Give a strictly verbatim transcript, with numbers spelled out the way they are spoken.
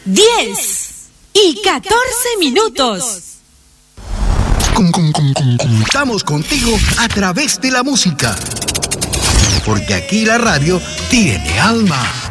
diez y catorce minutos. Estamos contigo a través de la música, porque aquí la radio tiene alma.